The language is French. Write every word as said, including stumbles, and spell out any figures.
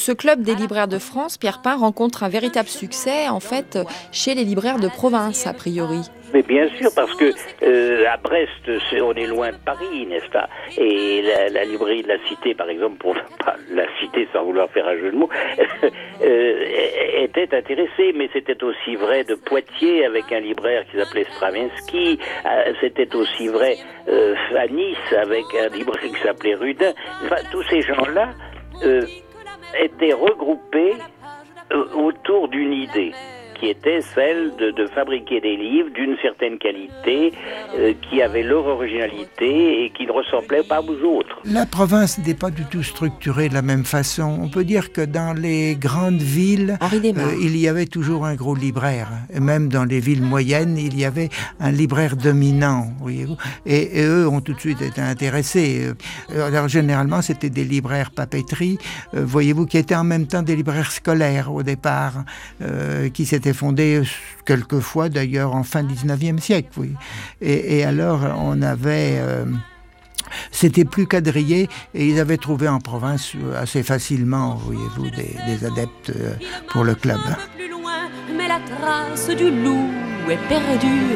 ce club des libraires de France, Pierre Pin, rencontre un véritable succès, en fait, chez les libraires de province, a priori. Mais bien sûr, parce que euh, à Brest, c'est, on est loin de Paris, n'est-ce pas? Et la, la librairie de la Cité, par exemple, pour ne pas la citer sans vouloir faire un jeu de mots, euh, était intéressée. Mais c'était aussi vrai de Poitiers, avec un libraire qui s'appelait Stravinsky. Euh, c'était aussi vrai euh, à Nice, avec un libraire qui s'appelait Rudin. Enfin, tous ces gens-là euh, étaient regroupés euh, autour d'une idée, qui était celle de, de fabriquer des livres d'une certaine qualité, euh, qui avaient leur originalité et qui ne ressemblaient pas aux autres. La province n'est pas du tout structurée de la même façon. On peut dire que dans les grandes villes, euh, il y avait toujours un gros libraire. Et même dans les villes moyennes, il y avait un libraire dominant, voyez-vous. Et, et eux ont tout de suite été intéressés. Alors généralement, c'était des libraires papeterie, euh, voyez-vous, qui étaient en même temps des libraires scolaires au départ, euh, qui s'étaient fondé quelquefois d'ailleurs en fin dix-neuvième siècle. Oui. Et, et alors on avait... Euh, c'était plus quadrillé et ils avaient trouvé en province assez facilement, voyez-vous, des, des adeptes pour le club. Plus loin, mais la trace du loup est perdue.